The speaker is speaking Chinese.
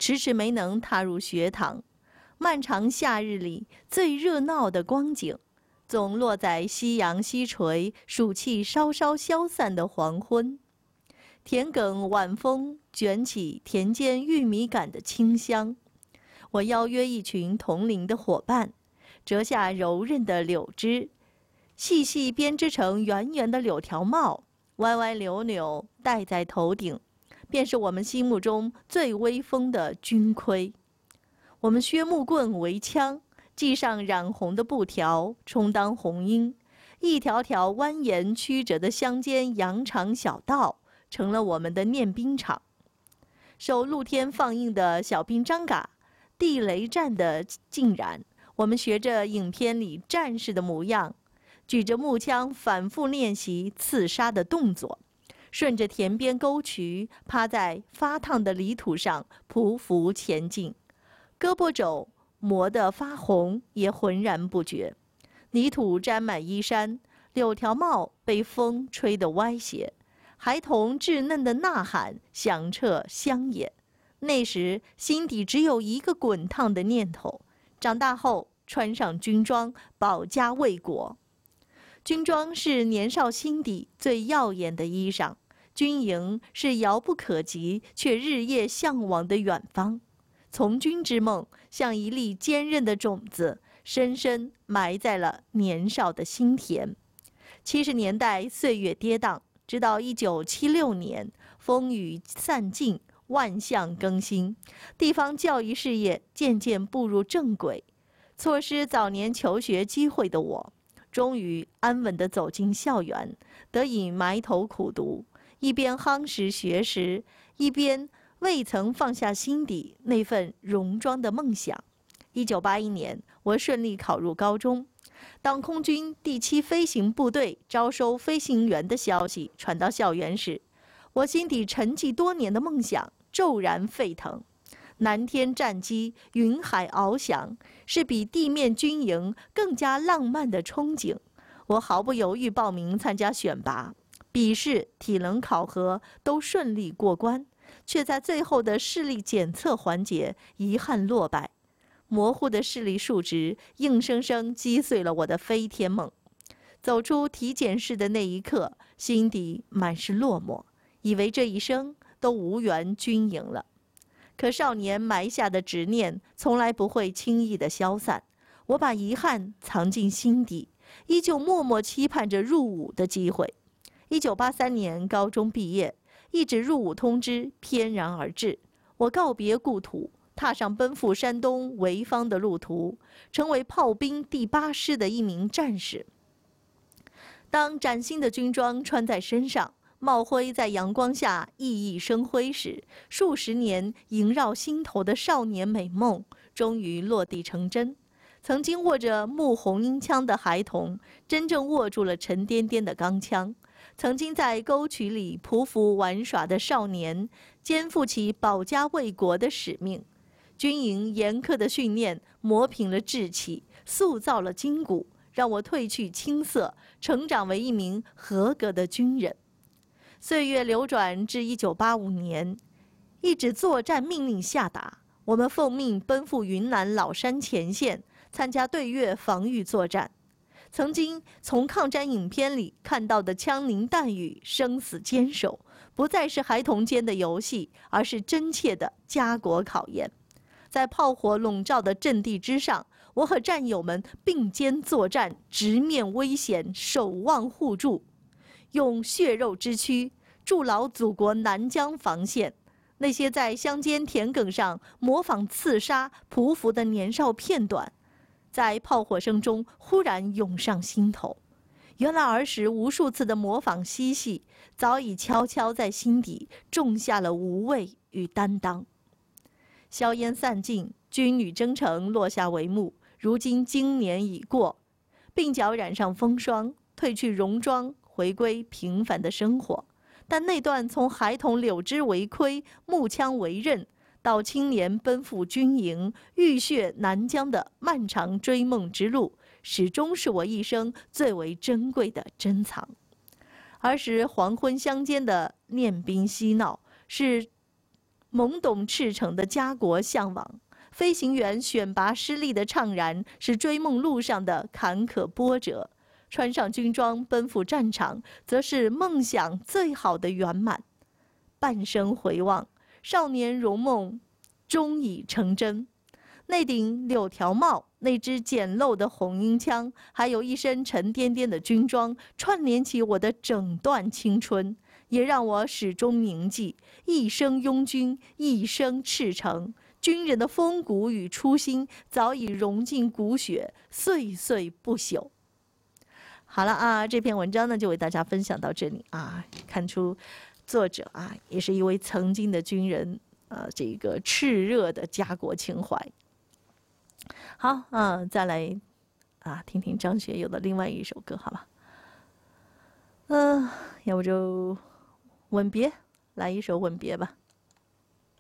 迟迟没能踏入学堂。漫长夏日里最热闹的光景，总落在夕阳西垂、暑气稍稍消散的黄昏。田埂晚风卷起田间玉米杆的清香。我邀约一群同龄的伙伴，折下柔韧的柳枝，细细编织成圆圆的柳条帽，歪歪扭扭戴在头顶，便是我们心目中最威风的军盔。我们削木棍为枪，系上染红的布条充当红缨，一条条蜿蜒曲折的乡间羊肠小道成了我们的练兵场。受露天放映的小兵张嘎、地雷战的浸染，我们学着影片里战士的模样，举着木枪反复练习刺杀的动作，顺着田边沟渠趴在发烫的泥土上匍匐前进，胳膊肘磨得发红也浑然不觉。泥土沾满衣衫，柳条帽被风吹得歪斜，孩童稚嫩的呐喊响彻乡野。那时心底只有一个滚烫的念头：长大后穿上军装，保家卫国。军装是年少心底最耀眼的衣裳，军营是遥不可及却日夜向往的远方。从军之梦像一粒坚韧的种子，深深埋在了年少的心田。70年代岁月跌宕，直到1976年，风雨散尽，万象更新，地方教育事业渐渐步入正轨。错失早年求学机会的我，终于安稳地走进校园，得以埋头苦读，一边夯实学识，一边未曾放下心底那份戎装的梦想。1981年，我顺利考入高中。当空军第7飞行部队招收飞行员的消息传到校园时，我心底沉寂多年的梦想骤然沸腾。蓝天战机，云海翱翔，是比地面军营更加浪漫的憧憬。我毫不犹豫报名参加选拔，笔试、体能考核都顺利过关，却在最后的视力检测环节遗憾落败。模糊的视力数值硬生生击碎了我的飞天梦。走出体检室的那一刻，心底满是落寞，以为这一生都无缘军营了。可少年埋下的执念从来不会轻易的消散，我把遗憾藏进心底，依旧默默期盼着入伍的机会。1983年高中毕业，一纸入伍通知翩然而至，我告别故土，踏上奔赴山东潍坊的路途，成为炮兵第8师的一名战士。当崭新的军装穿在身上，帽徽在阳光下熠熠生辉时，数十年萦绕心头的少年美梦终于落地成真。曾经握着木红缨枪的孩童，真正握住了沉甸甸的钢枪；曾经在沟渠里匍匐玩耍的少年，肩负起保家卫国的使命。军营严苛的训练磨平了志气，塑造了筋骨，让我褪去青涩，成长为一名合格的军人。岁月流转至1985年，一纸作战命令下达，我们奉命奔赴云南老山前线，参加对越防御作战。曾经从抗战影片里看到的枪林弹雨、生死坚守，不再是孩童间的游戏，而是真切的家国考验。在炮火笼罩的阵地之上，我和战友们并肩作战，直面危险，守望互助，用血肉之躯筑牢祖国南疆防线。那些在乡间田埂上模仿刺杀匍匐的年少片段，在炮火声中忽然涌上心头。原来儿时无数次的模仿嬉戏，早已悄悄在心底种下了无畏与担当。硝烟散尽，军旅征程落下帷幕。如今经年已过，鬓角染上风霜，褪去戎装，回归平凡的生活。但那段从孩童柳枝为盔、木枪为刃，到青年奔赴军营、浴血南疆的漫长追梦之路，始终是我一生最为珍贵的珍藏。儿时黄昏乡间的练兵嬉闹，是懵懂赤诚的家国向往，飞行员选拔失利的怅然，是追梦路上的坎坷波折；穿上军装奔赴战场，则是梦想最好的圆满。半生回望，少年容梦终已成真。那顶柳条帽，那支简陋的红缨枪，还有一身沉甸甸的军装，串联起我的整段青春，也让我始终铭记：一生拥军，一生赤诚。军人的风骨与初心早已融进骨血，岁岁不朽。好了啊，这篇文章呢就为大家分享到这里啊，看出作者啊也是一位曾经的军人，这个炽热的家国情怀。好，再来听听张学友的另外一首歌，好吧？要不就吻别，来一首吻别吧。